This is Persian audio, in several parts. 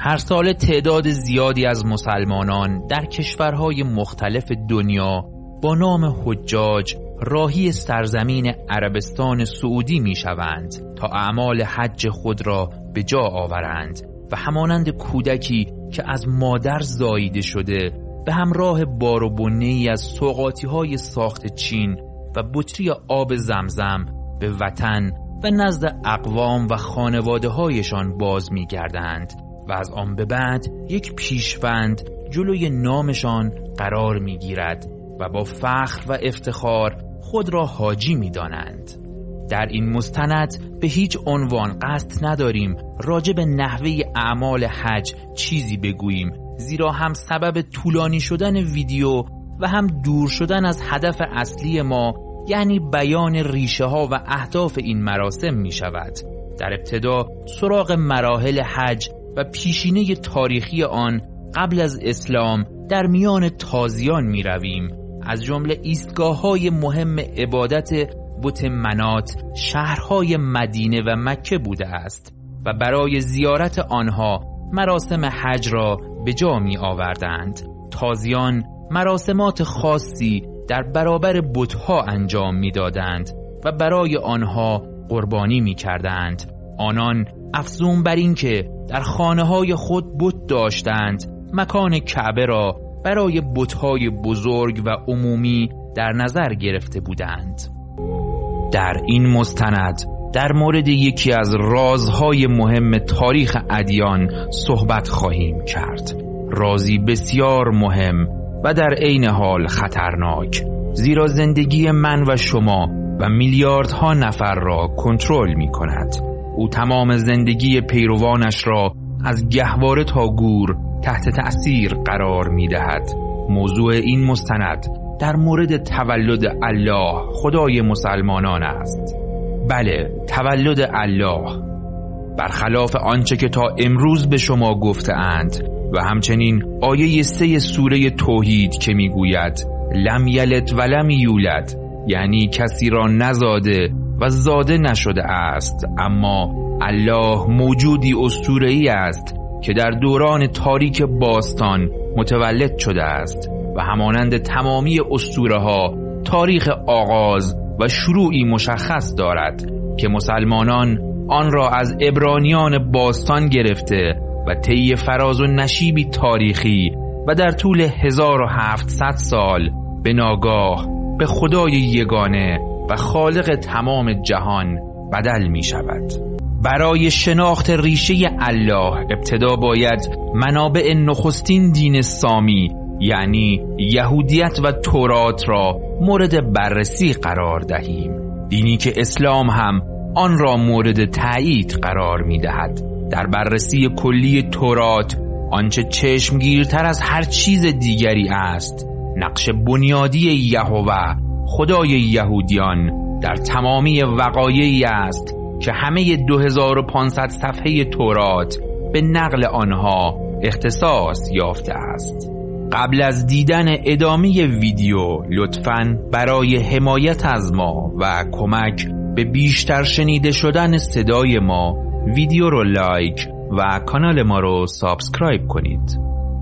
هر سال تعداد زیادی از مسلمانان در کشورهای مختلف دنیا با نام حجاج راهی سرزمین عربستان سعودی می شوند تا اعمال حج خود را به جا آورند و همانند کودکی که از مادر زاییده شده به همراه بار و بنه‌ای از سوغاتی‌های ساخت چین و بطری آب زمزم به وطن و نزد اقوام و خانواده‌هایشان باز می‌گردند و از آن به بعد یک پیشوند جلوی نامشان قرار می‌گیرد و با فخر و افتخار خود را حاجی می‌دانند. در این مستند به هیچ عنوان قصد نداریم راجع به نحوه اعمال حج چیزی بگوییم، زیرا هم سبب طولانی شدن ویدیو و هم دور شدن از هدف اصلی ما، یعنی بیان ریشه ها و اهداف این مراسم می شود. در ابتدا سراغ مراحل حج و پیشینه تاریخی آن قبل از اسلام در میان تازیان می رویم. از جمله ایستگاه‌های مهم عبادت بت منات شهرهای مدینه و مکه بوده است و برای زیارت آنها مراسم حج را به جا می آوردند. تازیان مراسمات خاصی در برابر بت‌ها انجام می دادند و برای آنها قربانی می کردند. آنان افزون بر این که در خانه‌های خود بت داشتند، مکان کعبه را برای بت‌های بزرگ و عمومی در نظر گرفته بودند. در این مستند در مورد یکی از رازهای مهم تاریخ ادیان صحبت خواهیم کرد. رازی بسیار مهم و در عین حال خطرناک، زیرا زندگی من و شما و میلیاردها نفر را کنترل می کند. او تمام زندگی پیروانش را از گهواره تا گور تحت تأثیر قرار می دهد. موضوع این مستند در مورد تولد الله خدای مسلمانان است. بله، تولد الله، برخلاف آنچه که تا امروز به شما گفته‌اند و همچنین آیه 3 سوره توحید که میگوید لم یلد و لم یولد، یعنی کسی را نزاده و زاده نشده است، اما الله موجودی اسطوره‌ای است که در دوران تاریک باستان متولد شده است و همانند تمامی اسطوره‌ها تاریخ آغاز و شروعی مشخص دارد که مسلمانان آن را از عبرانیان باستان گرفته و طی فراز و نشیبی تاریخی و در طول 1700 سال به ناگاه به خدای یگانه و خالق تمام جهان بدل می شود. برای شناخت ریشه الله ابتدا باید منابع نخستین دین سامی یعنی یهودیت و تورات را مورد بررسی قرار دهیم. دینی که اسلام هم آن را مورد تایید قرار می دهد. در بررسی کلی تورات آنچه چشمگیرتر از هر چیز دیگری است نقش بنیادی یهوه خدای یهودیان در تمامی وقایعی است که همه 2500 صفحه تورات به نقل آنها اختصاص یافته است. قبل از دیدن ادامه ویدیو لطفاً برای حمایت از ما و کمک به بیشتر شنیده شدن صدای ما ویدیو رو لایک و کانال ما رو سابسکرایب کنید.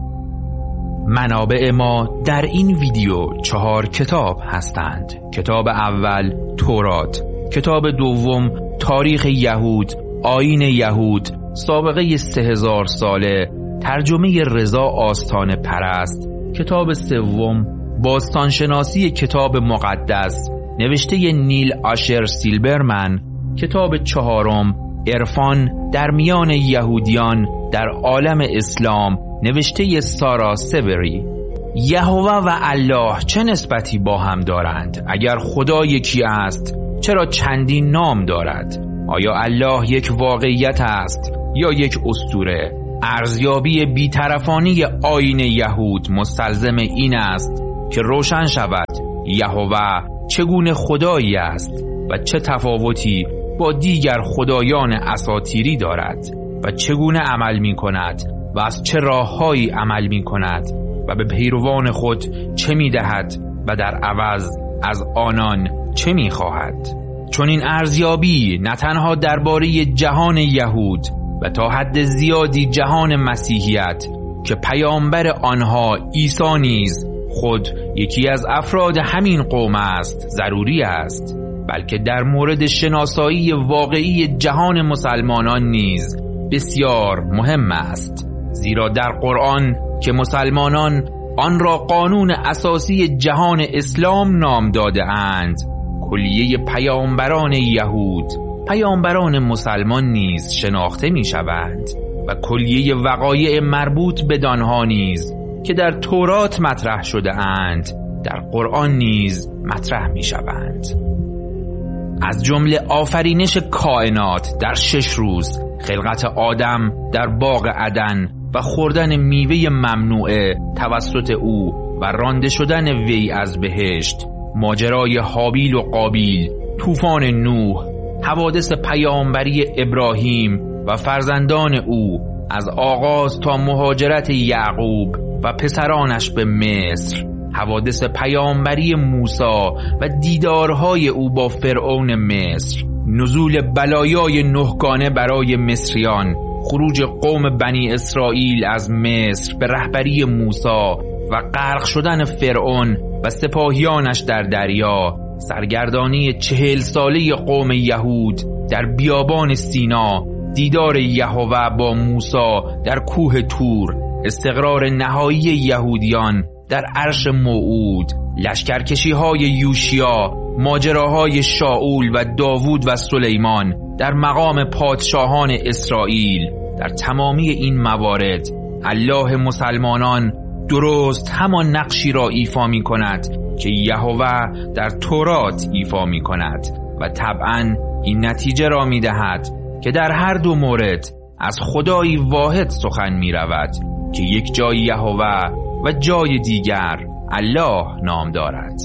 منابع ما در این ویدیو 4 کتاب هستند. کتاب اول تورات، کتاب دوم تاریخ یهود، آیین یهود، سابقه 3000 ساله، ترجمه رضا آستان پرست، کتاب سوم باستانشناسی کتاب مقدس نوشته نیل آشر سیلبرمن، کتاب چهارم عرفان در میان یهودیان در عالم اسلام نوشته سارا سبری. یهوه و الله چه نسبتی با هم دارند؟ اگر خدا یکی است چرا چندین نام دارد؟ آیا الله یک واقعیت است یا یک اسطوره؟ ارزیابی بی‌طرفانه آیین یهود مستلزم این است که روشن شود یهوه چگونه خدایی است و چه تفاوتی با دیگر خدایان اساطیری دارد و چگونه عمل می کند و از چه راههایی عمل می کند و به پیروان خود چه می دهد و در عوض از آنان چه می خواهد. چون این ارزیابی نه تنها درباره جهان یهود و تا حد زیادی جهان مسیحیت که پیامبر آنها عیسی نیز خود یکی از افراد همین قوم است ضروری است، بلکه در مورد شناسایی واقعی جهان مسلمانان نیز بسیار مهم است، زیرا در قرآن که مسلمانان آن را قانون اساسی جهان اسلام نام داده اند، کلیه پیامبران یهود پیامبران مسلمان نیز شناخته می شوند و کلیه وقایع مربوط بدانها نیز که در تورات مطرح شده اند در قرآن نیز مطرح می شوند. از جمله آفرینش کائنات در 6 روز، خلقت آدم در باغ عدن و خوردن میوه ممنوعه توسط او و رانده شدن وی از بهشت، ماجرای هابیل و قابیل، طوفان نوح، حوادث پیامبری ابراهیم و فرزندان او از آغاز تا مهاجرت یعقوب و پسرانش به مصر، حوادث پیامبری موسی و دیدارهای او با فرعون مصر، نزول بلایای 9 گانه برای مصریان، خروج قوم بنی اسرائیل از مصر به رهبری موسی و غرق شدن فرعون و سپاهیانش در دریا، سرگردانی 40 ساله قوم یهود در بیابان سینا، دیدار یهوه با موسی در کوه تور، استقرار نهایی یهودیان در عرش موعود، لشکرکشی‌های یوشیا، ماجراهای شاول و داوود و سلیمان در مقام پادشاهان اسرائیل. در تمامی این موارد الله مسلمانان درست همان نقشی را ایفا می کند که یهوه در تورات ایفا می کند و طبعاً این نتیجه را می دهد که در هر دو مورد از خدایی واحد سخن می رود که یک جای یهوه و جای دیگر الله نام دارد.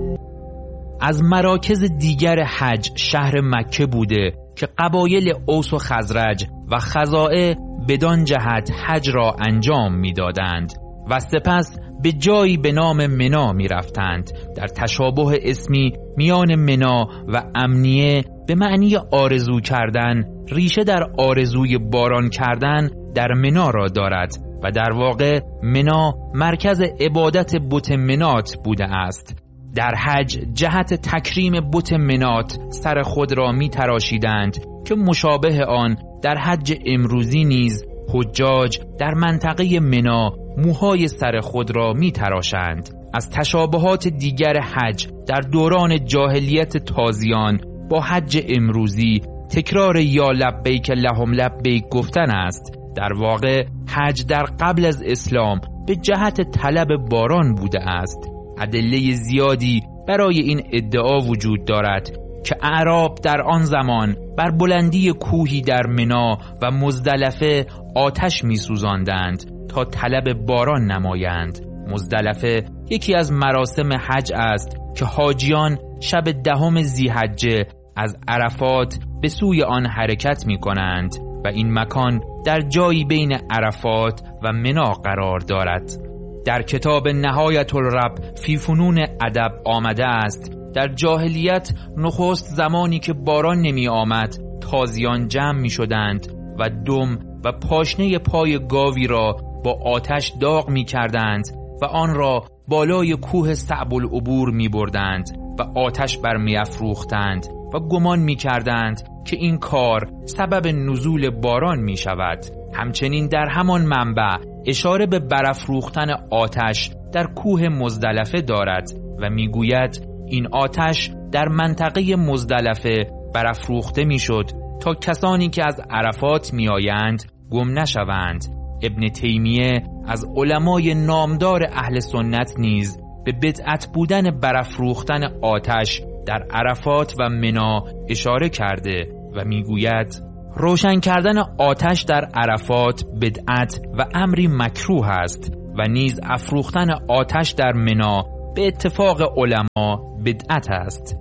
از مراکز دیگر حج شهر مکه بوده که قبایل اوس و خزرج و خزاعه بدان جهت حج را انجام می دادند و سپس به جایی به نام منا می رفتند. در تشابه اسمی میان منا و امنیه به معنی آرزو کردن، ریشه در آرزوی باران کردن در منا را دارد و در واقع منا مرکز عبادت بت منات بوده است. در حج جهت تکریم بت منات سر خود را می تراشیدند که مشابه آن در حج امروزی نیز حجاج در منطقه منا موهای سر خود را می تراشند. از تشابهات دیگر حج در دوران جاهلیت تازیان با حج امروزی تکرار یا لبیک اللهم لبیک گفتن است. در واقع حج در قبل از اسلام به جهت طلب باران بوده است. ادله زیادی برای این ادعا وجود دارد که اعراب در آن زمان بر بلندی کوهی در منا و مزدلفه آتش می سوزاندند تا طلب باران نمایند. مزدلفه یکی از مراسم حج است که حاجیان شب 10 ذی‌حجه از عرفات به سوی آن حرکت می کنند و این مکان در جایی بین عرفات و منا قرار دارد. در کتاب نهایت الرب فی فنون ادب آمده است در جاهلیت نخست زمانی که باران نمی آمد تازیان جمع می شدند و دم و پاشنه پای گاوی را با آتش داغ می کردند و آن را بالای کوه صعب العبور می بردند و آتش بر می افروختند و گمان می کردند که این کار سبب نزول باران می شود. همچنین در همان منبع اشاره به برافروختن آتش در کوه مزدلفه دارد و می گوید این آتش در منطقه مزدلفه برافروخته می شد تا کسانی که از عرفات می آیند گم نشوند. ابن تیمیه از علمای نامدار اهل سنت نیز به بدعت بودن برافروختن آتش در عرفات و منا اشاره کرده و میگوید روشن کردن آتش در عرفات بدعت و امری مکروه است و نیز افروختن آتش در منا به اتفاق علما بدعت است.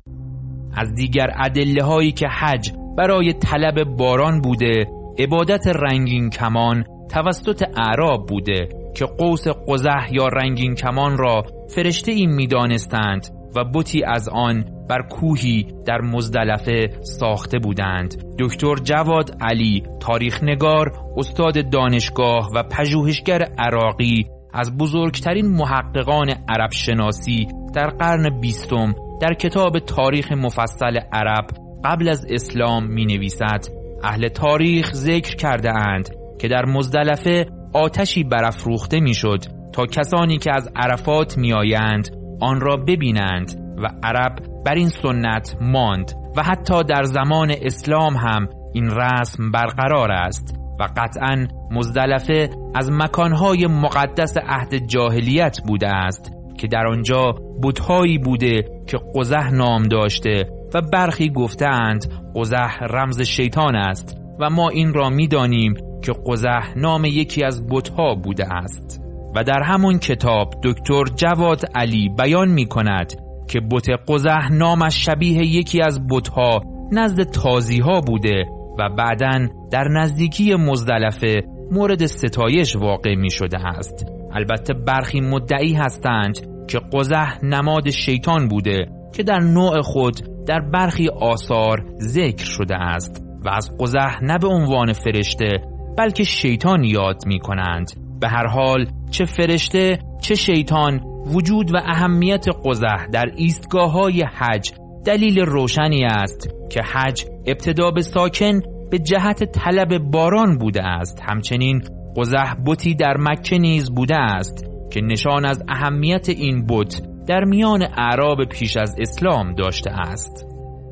از دیگر ادله هایی که حج برای طلب باران بوده، عبادت رنگین کمان توسط اعراب بوده که قوس قزح یا رنگین کمان را فرشته ای می دانستند و بتی از آن بر کوهی در مزدلفه ساخته بودند. دکتر جواد علی، تاریخ نگار، استاد دانشگاه و پژوهشگر عراقی، از بزرگترین محققان عرب شناسی در قرن 20 در کتاب تاریخ مفصل عرب قبل از اسلام می نویسد: اهل تاریخ ذکر کرده اند که در مزدلفه آتشی برافروخته می شد تا کسانی که از عرفات می آیند آن را ببینند و عرب بر این سنت ماند و حتی در زمان اسلام هم این رسم برقرار است و قطعاً مزدلفه از مکانهای مقدس عهد جاهلیت بوده است که در آنجا بت‌هایی بوده که قزح نام داشته و برخی گفتند قزح رمز شیطان است و ما این را می‌دانیم که قزح نام یکی از بت‌ها بوده است. و در همون کتاب دکتر جواد علی بیان می‌کند که بت قزح نامش شبیه یکی از بت‌ها نزد تازی‌ها بوده و بعداً در نزدیکی مزدلفه مورد ستایش واقع می شده است. البته برخی مدعی هستند که قزح نماد شیطان بوده که در نوع خود در برخی آثار ذکر شده است و از قزح نه به عنوان فرشته بلکه شیطان یاد می کنند. به هر حال چه فرشته چه شیطان، وجود و اهمیت قزح در ایستگاه‌های حج دلیل روشنی است که حج ابتدا به ساکن به جهت طلب باران بوده است. همچنین قزح بتی در مکه نیز بوده است که نشان از اهمیت این بت در میان اعراب پیش از اسلام داشته است.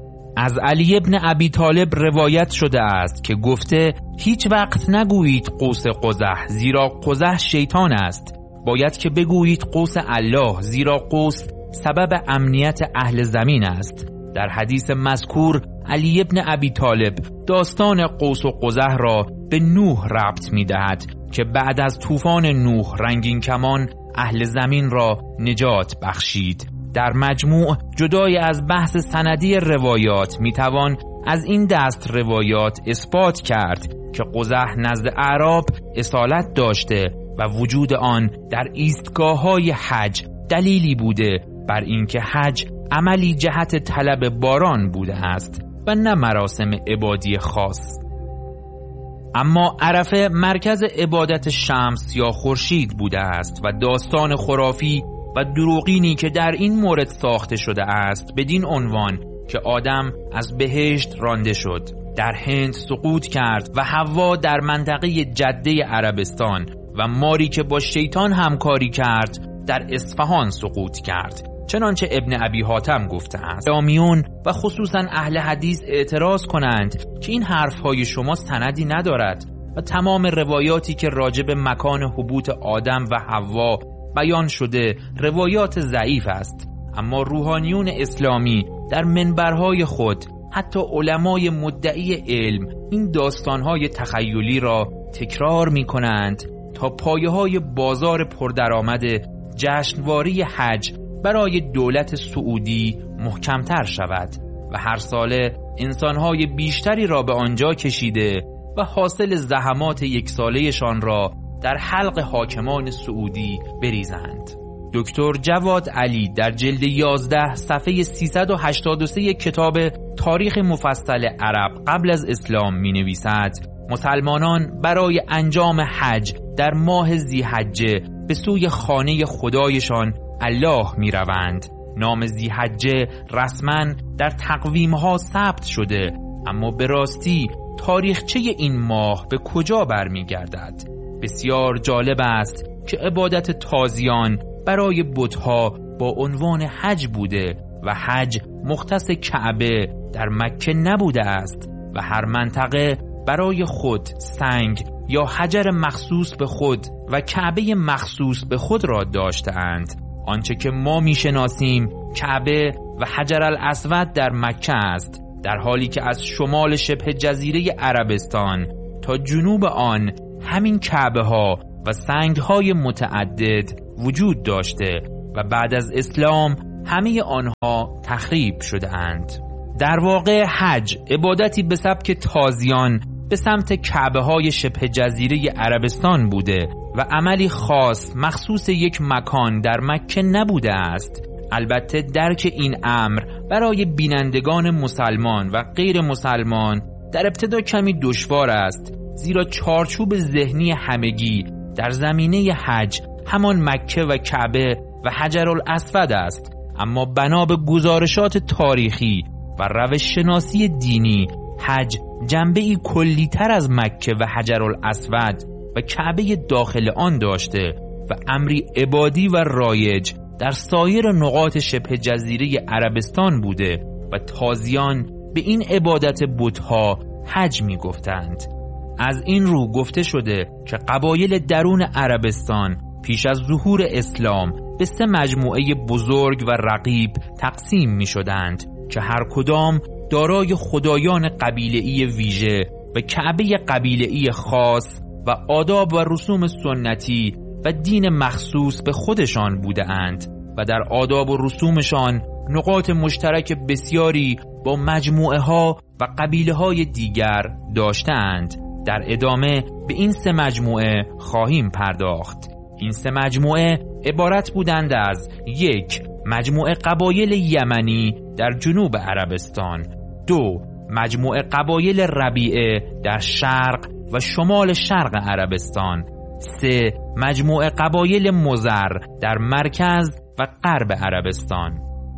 از علی ابن ابی طالب روایت شده است که گفته: هیچ وقت نگویید قوس قزح، زیرا قزح شیطان است. باید که بگویید قوس الله، زیرا قوس سبب امنیت اهل زمین است. در حدیث مذکور علی ابن ابی طالب داستان قوس و قزح را به نوح ربط می دهد که بعد از طوفان نوح رنگین کمان اهل زمین را نجات بخشید. در مجموع جدای از بحث سندی روایات می توان از این دست روایات اثبات کرد که قزح نزد اعراب اصالت داشته و وجود آن در ایستگاه‌های حج دلیلی بوده بر اینکه حج عملی جهت طلب باران بوده است و نه مراسم عبادی خاص. اما عرفه مرکز عبادت شمس یا خورشید بوده است و داستان خرافی و دروغینی که در این مورد ساخته شده است بدین عنوان که آدم از بهشت رانده شد، در هند سقوط کرد و حوا در منطقه جده عربستان و ماری که با شیطان همکاری کرد در اصفهان سقوط کرد، چنانچه ابن ابی حاتم گفته است. اسلامیون و خصوصا اهل حدیث اعتراض کنند که این حرفهای شما سندی ندارد و تمام روایاتی که راجع به مکان حبوط آدم و حوا بیان شده روایات ضعیف است. اما روحانیون اسلامی در منبرهای خود، حتی علمای مدعی علم، این داستانهای تخیلی را تکرار می کنند تا پایه‌های بازار پردرآمد جشنواری حج برای دولت سعودی محکمتر شود و هر ساله انسانهای بیشتری را به آنجا کشیده و حاصل زحمات یک سالهشان را در حلق حاکمان سعودی بریزند. دکتر جواد علی در جلد 11 صفحه 383 کتاب تاریخ مفصل عرب قبل از اسلام می نویسد: مسلمانان برای انجام حج در ماه ذی‌حجه به سوی خانه خدایشان الله می روند. نام ذی‌حجه رسما در تقویم‌ها ثبت شده، اما به راستی تاریخچه این ماه به کجا برمی گردد؟ بسیار جالب است که عبادت تازیان برای بت‌ها با عنوان حج بوده و حج مختص کعبه در مکه نبوده است و هر منطقه برای خود سنگ یا حجر مخصوص به خود و کعبه مخصوص به خود را داشته‌اند. آنچه که ما میشناسیم کعبه و حجر الاسود در مکه است، در حالی که از شمال شبه جزیره عربستان تا جنوب آن همین کعبه ها و سنگ های متعدد وجود داشته و بعد از اسلام همه آنها تخریب شده اند. در واقع حج عبادتی به سبک تازیان به سمت کعبه های شبه جزیره عربستان بوده و عملی خاص مخصوص یک مکان در مکه نبوده است. البته درک این امر برای بینندگان مسلمان و غیر مسلمان در ابتدا کمی دشوار است، زیرا چارچوب ذهنی همگی در زمینه حج همان مکه و کعبه و حجرالاسود است. اما بنا به گزارشات تاریخی و روش شناسی دینی، حج جنبه‌ای کلی‌تر از مکه و حجرالاسود و کعبه داخل آن داشته و امری عبادی و رایج در سایر نقاط شبه جزیره عربستان بوده و تازیان به این عبادت بت‌ها حج می گفتند. از این رو گفته شده که قبایل درون عربستان پیش از ظهور اسلام به 3 مجموعه بزرگ و رقیب تقسیم می شدند که هر کدام دارای خدایان قبیله‌ای ویژه و کعبه قبیله‌ای خاص و آداب و رسوم سنتی و دین مخصوص به خودشان بوده اند و در آداب و رسومشان نقاط مشترک بسیاری با مجموعه ها و قبیله های دیگر داشتند. در ادامه به این 3 مجموعه خواهیم پرداخت. این 3 مجموعه عبارت بودند از 1. مجموعه قبایل یمنی در جنوب عربستان، 2. مجموعه قبایل ربیعه در شرق و شمال شرق عربستان، 3. مجموعه قبایل مزر در مرکز و غرب عربستان.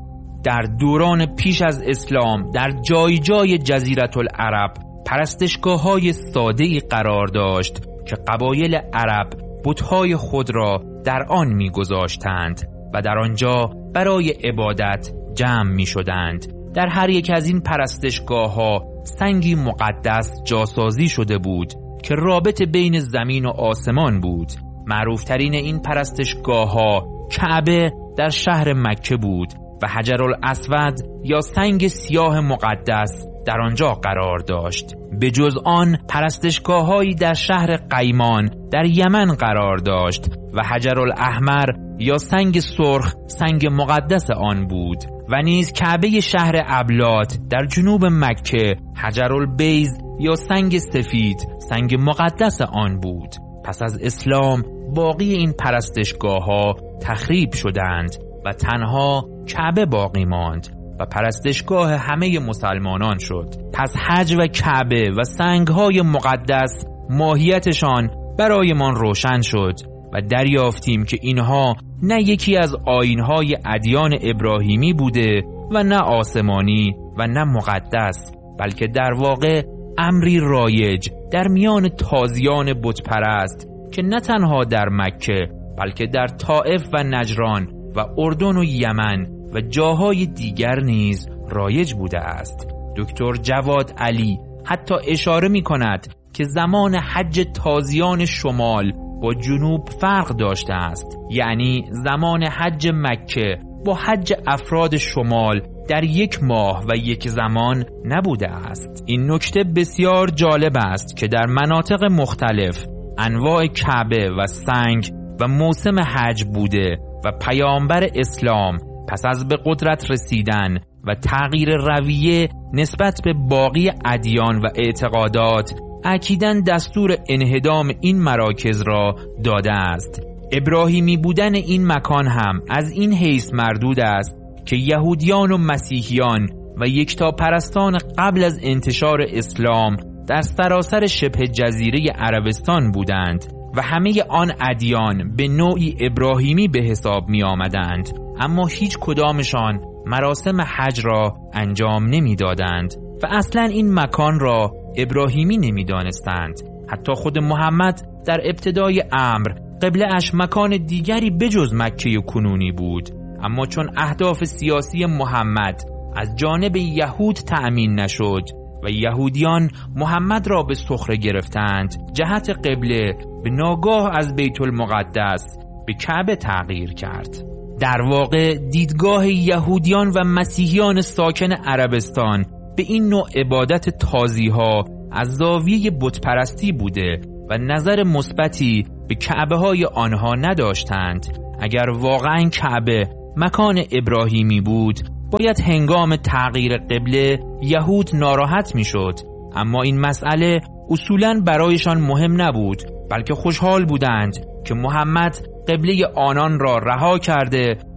در دوران پیش از اسلام در جای جای جزیره العرب پرستشگاه‌های ساده‌ای قرار داشت که قبایل عرب بت‌های خود را در آن می‌گذاشتند و در آنجا برای عبادت جمع می‌شدند. در هر یک از این پرستشگاه‌ها سنگی مقدس جاسازی شده بود که رابط بین زمین و آسمان بود. معروفترین این پرستشگاه‌ها کعبه در شهر مکه بود و حجرالاسود یا سنگ سیاه مقدس در آنجا قرار داشت. به جز آن پرستشگاه‌هایی در شهر قیمان در یمن قرار داشت و حجرالاحمر یا سنگ سرخ سنگ مقدس آن بود و نیز کعبه شهر ابلات در جنوب مکه حجرالبیض یا سنگ سفید سنگ مقدس آن بود. پس از اسلام باقی این پرستشگاه‌ها تخریب شدند و تنها کعبه باقی ماند و پرستشگاه همه مسلمانان شد. پس حج و کعبه و سنگ‌های مقدس ماهیتشان برایمان روشن شد و دریافتیم که اینها نه یکی از آیین‌های ادیان ابراهیمی بوده و نه آسمانی و نه مقدس، بلکه در واقع امری رایج در میان تازیان بتپرست که نه تنها در مکه بلکه در طائف و نجران و اردن و یمن و جاهای دیگر نیز رایج بوده است. دکتر جواد علی حتی اشاره می کند که زمان حج تازیان شمال با جنوب فرق داشته است، یعنی زمان حج مکه با حج افراد شمال در 1 ماه و 1 زمان نبوده است. این نکته بسیار جالب است که در مناطق مختلف انواع کعبه و سنگ و موسم حج بوده و پیامبر اسلام پس از به قدرت رسیدن و تغییر رویه نسبت به باقی ادیان و اعتقادات اکیداً دستور انهدام این مراکز را داده است. ابراهیمی بودن این مکان هم از این حیث مردود است که یهودیان و مسیحیان و یکتاپرستان قبل از انتشار اسلام در سراسر شبه جزیره عربستان بودند و همه آن ادیان به نوعی ابراهیمی به حساب می آمدند، اما هیچ کدامشان مراسم حج را انجام نمی دادند و اصلا این مکان را ابراهیمی نمی دانستند. حتی خود محمد در ابتدای امر قبله اش مکان دیگری بجز مکه کنونی بود، اما چون اهداف سیاسی محمد از جانب یهود تأمین نشد و یهودیان محمد را به سخره گرفتند، جهت قبله به ناگاه از بیت المقدس به کعبه تغییر کرد. در واقع دیدگاه یهودیان و مسیحیان ساکن عربستان به این نوع عبادت تازیها از زاویه بتپرستی بوده و نظر مثبتی به کعبه های آنها نداشتند. اگر واقعا کعبه مکان ابراهیمی بود باید هنگام تغییر قبله یهود ناراحت می شد، اما این مسئله اصولاً برایشان مهم نبود، بلکه خوشحال بودند که محمد قبله آنان را رها کرده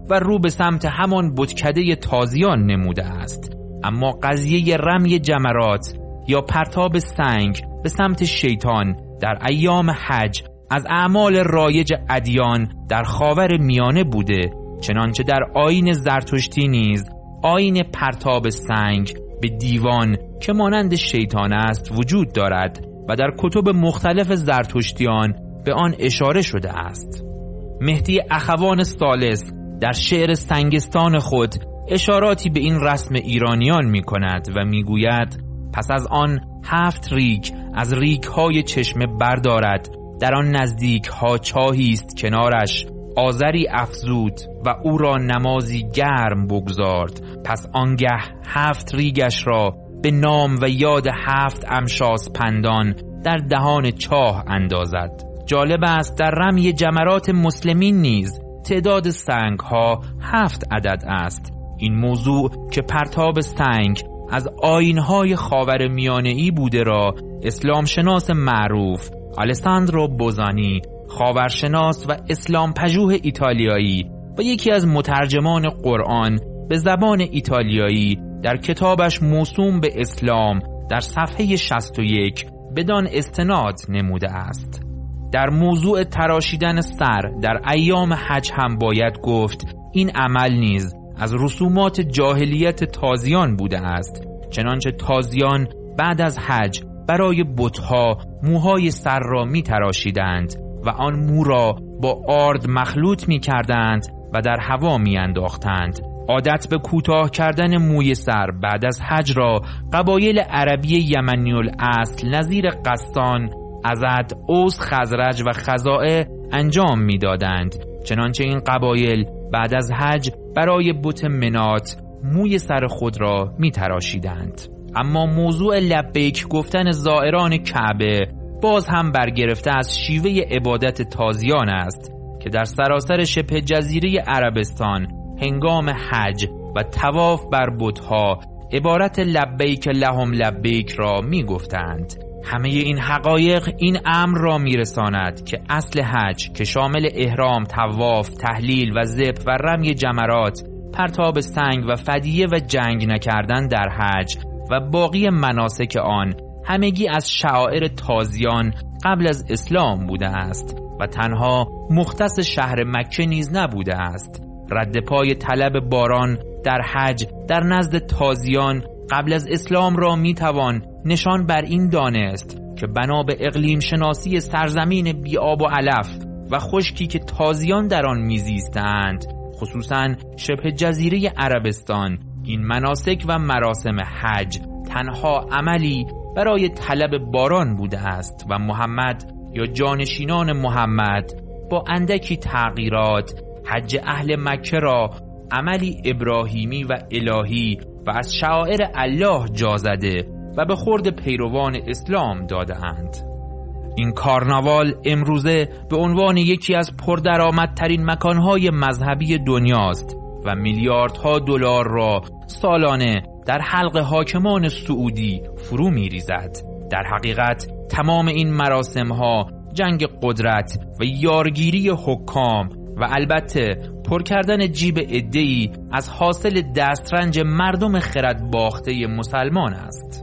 و رو به سمت همان بتکده تازیان نموده است. اما قضیه رمی جمرات یا پرتاب سنگ به سمت شیطان در ایام حج از اعمال رایج ادیان در خاور میانه بوده، چنانچه در آیین زرتشتی نیز آیین پرتاب سنگ به دیوان که مانند شیطان است وجود دارد و در کتب مختلف زرتشتیان به آن اشاره شده است. مهدی اخوان ثالث در شعر سنگستان خود اشاراتی به این رسم ایرانیان می کند و می گوید پس از آن 7 ریگ از ریگ‌های چشمه بردارد، در آن نزدیک‌ها چاهی است کنارش، آذری افزود و او را نمازی گرم بگذارد. پس آنگه 7 ریگش را به نام و یاد 7 امشاس پندان در دهان چاه اندازد. جالب است در رمی جمرات مسلمین نیز تعداد سنگ ها 7 عدد است. این موضوع که پرتاب سنگ از آیین‌های خاور میانه‌ای بوده را اسلام شناس معروف آلساندرو بوزانی، خاورشناس و اسلام پژوه ایتالیایی و یکی از مترجمان قرآن به زبان ایتالیایی در کتابش موسوم به اسلام در صفحه 61 بدان استناد نموده است. در موضوع تراشیدن سر در ایام حج هم باید گفت این عمل نیز از رسومات جاهلیت تازیان بوده است، چنانچه تازیان بعد از حج برای بت‌ها موهای سر را می تراشیدند و آن مو را با آرد مخلوط می کردند و در هوا می انداختند. عادت به کوتاه کردن موی سر بعد از حج را قبایل عربی یمنی الاصل نظیر قسطان، ازد، اوس، خزرج و خزاعه انجام می دادند، چنانچه این قبایل بعد از حج برای بت منات موی سر خود را می تراشیدند. اما موضوع لبیک گفتن زائران کعبه باز هم برگرفته از شیوه عبادت تازیان است که در سراسر شبه جزیره عربستان هنگام حج و طواف بر بت‌ها عبارت لبیک لهم لبیک را می گفتند. همه این حقایق این امر را می رساند که اصل حج که شامل احرام، طواف، تحلیل و ذبح و رمی جمرات، پرتاب سنگ و فدیه و جنگ نکردن در حج و باقی مناسک آن همگی از شعائر تازیان قبل از اسلام بوده است و تنها مختص شهر مکه نیز نبوده است. رد پای طلب باران در حج در نزد تازیان قبل از اسلام را میتوان نشان بر این دانست که بنا به اقلیم شناسی سرزمین بی آب و علف و خشکی که تازیان در آن میزیستند، خصوصاً شبه جزیره عربستان، این مناسک و مراسم حج تنها عملی برای طلب باران بوده است و محمد یا جانشینان محمد با اندکی تغییرات حج اهل مکه را عملی ابراهیمی و الهی و از شعائر الله جا زده و به خورد پیروان اسلام داده اند. این کارناوال امروزه به عنوان یکی از پردرآمدترین مکانهای مذهبی دنیاست و میلیاردها دلار را سالانه در حلق حاکمان سعودی فرو می‌ریزد. در حقیقت تمام این مراسم‌ها جنگ قدرت و یارگیری حکام و البته پر کردن جیب عده‌ای از حاصل دسترنج مردم خرد باخته مسلمان است.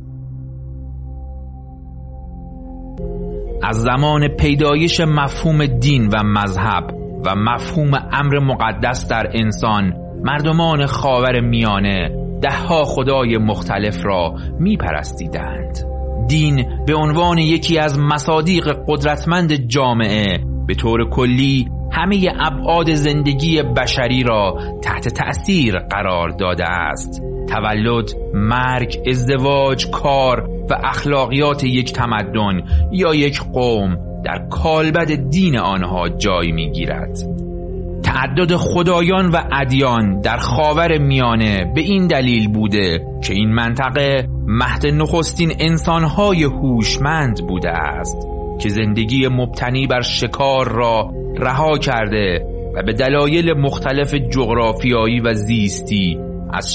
از زمان پیدایش مفهوم دین و مذهب و مفهوم امر مقدس در انسان، مردمان خاور میانه دهها خدای مختلف را میپرستیدند. دین به عنوان یکی از مصادیق قدرتمند جامعه به طور کلی همه ابعاد زندگی بشری را تحت تأثیر قرار داده است. تولد، مرگ، ازدواج، کار و اخلاقیات یک تمدن یا یک قوم در کالبد دین آنها جای می‌گیرد. تعدد خدایان و ادیان در خاور میانه به این دلیل بوده که این منطقه مهد نخستین انسان‌های هوشمند بوده است که زندگی مبتنی بر شکار را رها کرده و به دلایل مختلف جغرافیایی و زیستی از